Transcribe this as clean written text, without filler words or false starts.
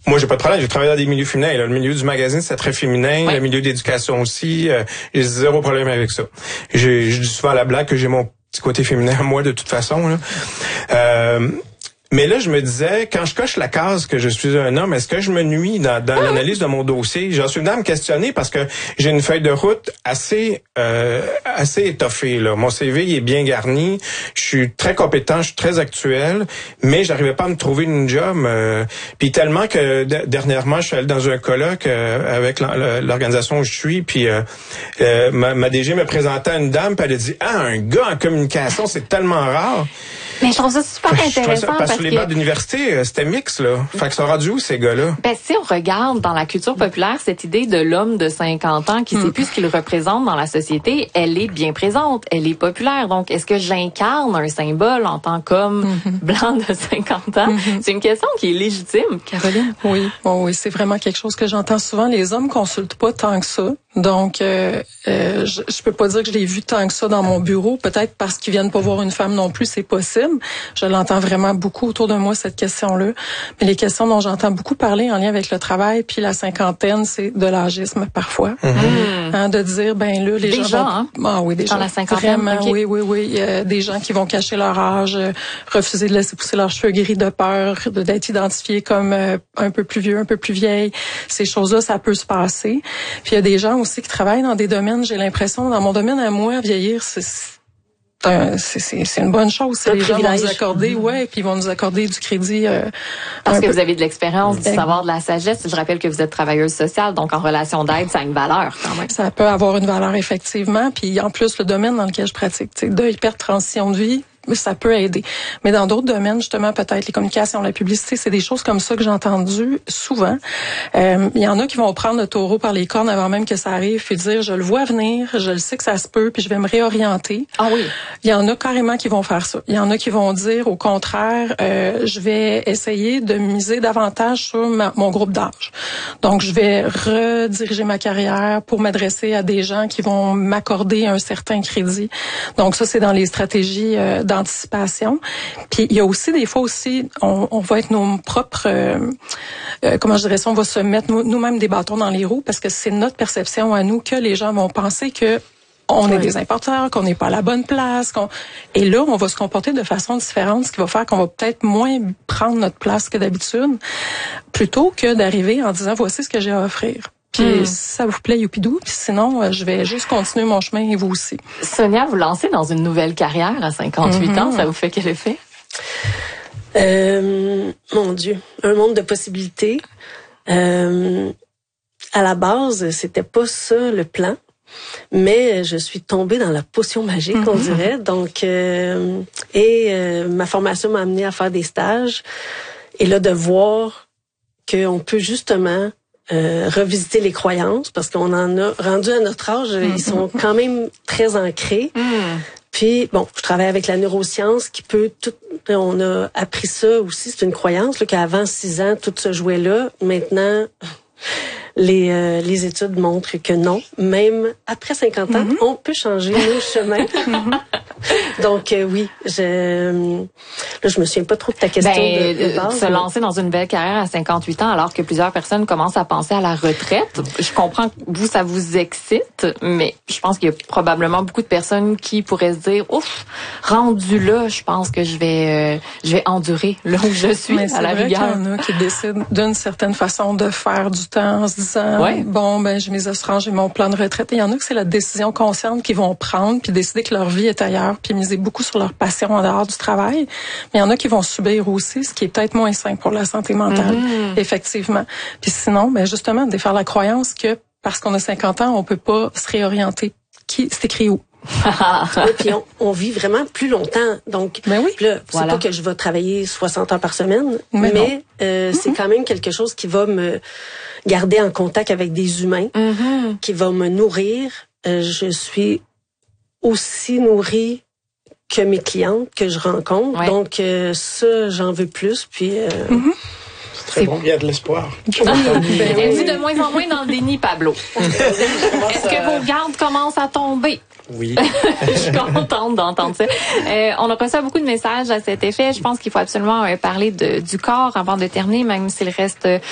Moi, j'ai pas de problème. J'ai travaillé dans des milieux féminins. Là. Le milieu du magazine, c'est très féminin. Oui. Le milieu d'éducation aussi. J'ai zéro problème avec ça. Je dis souvent à la blague que j'ai mon petit côté féminin à moi, de toute façon. Là. Mais là, je me disais, quand je coche la case que je suis un homme, est-ce que je me nuis dans l'analyse de mon dossier? J'en suis venu à me questionner parce que j'ai une feuille de route assez étoffée. Là. Mon CV il est bien garni. Je suis très compétent, je suis très actuel, mais j'arrivais pas à me trouver une job. Puis tellement que dernièrement, je suis allé dans un colloque avec l'organisation où je suis, puis ma DG me présentait à une dame, puis elle a dit « Ah, un gars en communication, c'est tellement rare! » Mais je trouve ça super intéressant parce que sur les bancs d'université, c'était mix, là. Fait que ça aura dû où, ces gars-là? Ben, si on regarde dans la culture populaire, cette idée de l'homme de 50 ans qui sait plus ce qu'il représente dans la société, elle est bien présente, elle est populaire. Donc, est-ce que j'incarne un symbole en tant qu'homme blanc de 50 ans? C'est une question qui est légitime, Caroline. Oui, oui, c'est vraiment quelque chose que j'entends souvent. Les hommes consultent pas tant que ça. Donc, je peux pas dire que je l'ai vu tant que ça dans mon bureau. Peut-être parce qu'ils viennent pas voir une femme non plus, c'est possible. Je l'entends vraiment beaucoup autour de moi, cette question-là. Mais les questions dont j'entends beaucoup parler en lien avec le travail puis la cinquantaine, c'est de l'âgisme parfois. Hein, de dire, ben là, les gens vont... Hein? Ah oui, déjà. Dans la cinquantaine, vraiment, okay. Oui. Des gens qui vont cacher leur âge, refuser de laisser pousser leurs cheveux gris de peur d'être identifiés comme un peu plus vieux, un peu plus vieille. Ces choses-là, ça peut se passer. Puis il y a des gens aussi qui travaillent dans des domaines, j'ai l'impression, dans mon domaine à moi, vieillir, c'est une bonne chose. Les gens vont nous accorder, puis ils vont nous accorder du crédit. Parce que vous avez de l'expérience, du savoir, de la sagesse. Je rappelle que vous êtes travailleuse sociale, donc en relation d'aide, ça a une valeur quand même. Ça peut avoir une valeur, effectivement. Puis en plus, le domaine dans lequel je pratique, deuil, perte, transition de vie, ça peut aider. Mais dans d'autres domaines, justement, peut-être les communications, la publicité, c'est des choses comme ça que j'ai entendues souvent. Il y en a qui vont prendre le taureau par les cornes avant même que ça arrive, puis dire, je le vois venir, je le sais que ça se peut, puis je vais me réorienter. Ah oui. Il y en a carrément qui vont faire ça. Il y en a qui vont dire, au contraire, je vais essayer de miser davantage sur mon groupe d'âge. Donc, je vais rediriger ma carrière pour m'adresser à des gens qui vont m'accorder un certain crédit. Donc, ça, c'est dans les stratégies d'anticipation. Puis il y a aussi des fois aussi, on va être nos propres, comment je dirais ça, on va se mettre nous-mêmes des bâtons dans les roues parce que c'est notre perception à nous que les gens vont penser que on est des importeurs, qu'on n'est pas à la bonne place, et là on va se comporter de façon différente, ce qui va faire qu'on va peut-être moins prendre notre place que d'habitude, plutôt que d'arriver en disant voici ce que j'ai à offrir. Puis si ça vous plaît, youpidou. Puis sinon, je vais juste continuer mon chemin et vous aussi. Sonia, vous lancez dans une nouvelle carrière à 58 ans. Ça vous fait quel effet? Mon Dieu, un monde de possibilités. À la base, c'était pas ça le plan. Mais je suis tombée dans la potion magique, on dirait. Donc, ma formation m'a amenée à faire des stages. Et là, de voir qu'on peut justement revisiter les croyances, parce qu'on en a rendu à notre âge, ils sont quand même très ancrés. Puis, bon, je travaille avec la neuroscience qui peut tout... On a appris ça aussi, c'est une croyance, là, qu'avant 6 ans, tout se jouait là. Maintenant... Les études montrent que non, même après 50 ans, on peut changer nos chemins. Donc oui, je me souviens pas trop de ta question de base. Se lancer dans une belle carrière à 58 ans alors que plusieurs personnes commencent à penser à la retraite. Je comprends que vous, ça vous excite, mais je pense qu'il y a probablement beaucoup de personnes qui pourraient se dire, ouf, rendu là, je pense que je vais endurer là où je suis à la rigueur. Il y en a qui décident d'une certaine façon de faire du temps en se disant, bon, ben j'ai mes assurances, j'ai mon plan de retraite. Et il y en a que c'est la décision consciente qu'ils vont prendre puis décider que leur vie est ailleurs puis miser beaucoup sur leur passion en dehors du travail. Mais il y en a qui vont subir aussi, ce qui est peut-être moins sain pour la santé mentale, effectivement. Puis sinon, ben justement, défaire la croyance que parce qu'on a 50 ans, on peut pas se réorienter. C'est écrit où? Oui, puis on vit vraiment plus longtemps. Donc, là, c'est pas que je vais travailler 60 heures par semaine, mais c'est quand même quelque chose qui va me garder en contact avec des humains, qui va me nourrir. Je suis aussi nourrie que mes clientes que je rencontre. Ouais. Donc, ça, j'en veux plus. Puis... C'est bon, il y a de l'espoir. Êtes-vous de moins en moins dans le déni, Pablo? Est-ce que vos gardes commencent à tomber? Oui. Je suis contente d'entendre ça. On a reçu beaucoup de messages à cet effet. Je pense qu'il faut absolument parler du corps avant de terminer, même s'il reste